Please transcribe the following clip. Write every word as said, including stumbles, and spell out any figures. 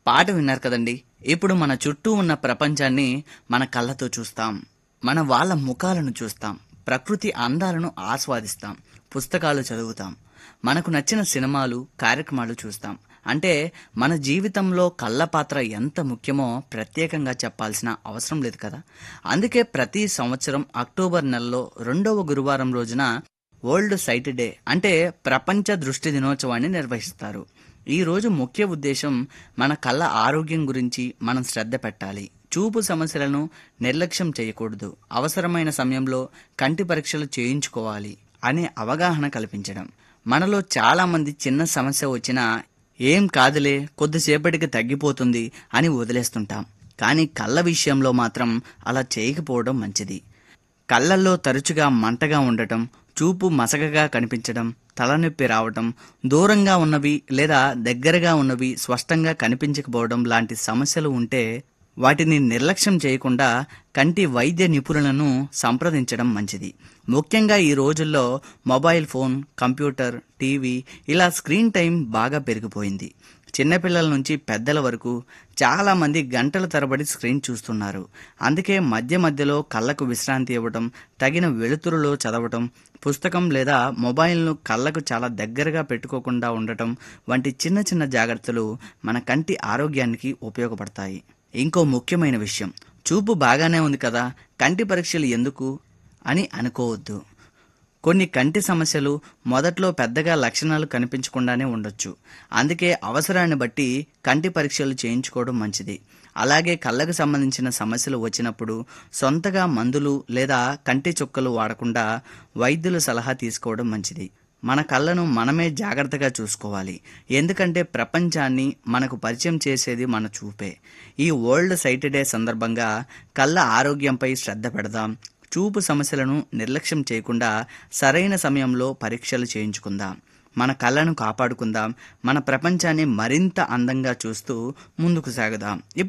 పాట విన్నారు కదండి. ఇప్పుడు మన చుట్టూ ఉన్న ప్రపంచాన్ని మన కళ్ళతో చూస్తాం. మన వాళ్ళ ముఖాలను చూస్తాం. ప్రకృతి అందాలను ఆస్వాదిస్తాం. పుస్తకాలు చదువుతాం. మనకు నచ్చిన సినిమాలు, కార్యక్రమాలు చూస్తాం. అంటే మన జీవితంలో కళ్ళ పాత్ర ఎంత ముఖ్యమో ప్రత్యేకంగా చెప్పాల్సిన అవసరం లేదు కదా. అందుకే ప్రతి సంవత్సరం అక్టోబర్ నెలలో రెండవ గురువారం రోజున వరల్డ్ సైట్ డే అంటే ప్రపంచ దృష్టి దినోత్సవాన్ని నిర్వహిస్తారు. ఈ రోజు ముఖ్య ఉద్దేశం మన కళ్ళ ఆరోగ్యం గురించి మనం శ్రద్ధ పెట్టాలి. చూపు సమస్యలను నిర్లక్ష్యం చేయకూడదు. అవసరమైన సమయంలో కంటి పరీక్షలు చేయించుకోవాలి అనే అవగాహన కల్పించడం. మనలో చాలా మంది చిన్న సమస్య వచ్చినా ఏం కాదులే, కొద్దిసేపటికి తగ్గిపోతుంది అని వదిలేస్తుంటాం. కానీ కళ్ళ విషయంలో మాత్రం అలా చేయకపోవడం మంచిది. కళ్ళల్లో తరచుగా మంటగా ఉండటం, చూపు మసకగా కనిపించడం, తలనొప్పి రావటం, దూరంగా ఉన్నవి లేదా దగ్గరగా ఉన్నవి స్పష్టంగా కనిపించకపోవడం లాంటి సమస్యలు ఉంటే వాటిని నిర్లక్ష్యం చేయకుండా కంటి వైద్య నిపుణులను సంప్రదించడం మంచిది. ముఖ్యంగా ఈ రోజుల్లో మొబైల్ ఫోన్, కంప్యూటర్, టీవీ ఇలా స్క్రీన్ టైం బాగా పెరిగిపోయింది. చిన్నపిల్లల నుంచి పెద్దల వరకు చాలామంది గంటల తరబడి స్క్రీన్ చూస్తున్నారు. అందుకే మధ్య మధ్యలో కళ్ళకు విశ్రాంతి ఇవ్వటం, తగిన వెలుతురులో చదవటం, పుస్తకం లేదా మొబైల్ను కళ్ళకు చాలా దగ్గరగా పెట్టుకోకుండా ఉండటం వంటి చిన్న చిన్న జాగ్రత్తలు మన కంటి ఆరోగ్యానికి ఉపయోగపడతాయి. ఇంకో ముఖ్యమైన విషయం, చూపు బాగానే ఉంది కదా, కంటి పరీక్షలు ఎందుకు అని అనుకోవద్దు. కొన్ని కంటి సమస్యలు మొదట్లో పెద్దగా లక్షణాలు కనిపించకుండానే ఉండొచ్చు. అందుకే అవసరాన్ని బట్టి కంటి పరీక్షలు చేయించుకోవడం మంచిది. అలాగే కళ్ళకు సంబంధించిన సమస్యలు వచ్చినప్పుడు సొంతగా మందులు లేదా కంటి చుక్కలు వాడకుండా వైద్యుల సలహా తీసుకోవడం మంచిది. మన కళ్ళను మనమే జాగ్రత్తగా చూసుకోవాలి. ఎందుకంటే ప్రపంచాన్ని మనకు పరిచయం చేసేది మన చూపే. ఈ వరల్డ్ సైట్ డే సందర్భంగా కళ్ళ ఆరోగ్యంపై శ్రద్ధ పెడదాం. చూపు సమస్యలను నిర్లక్ష్యం చేయకుండా సరైన సమయంలో పరీక్షలు చేయించుకుందాం. మన కళ్ళను కాపాడుకుందాం. మన ప్రపంచాన్ని మరింత అందంగా చూస్తూ ముందుకు సాగుదాం.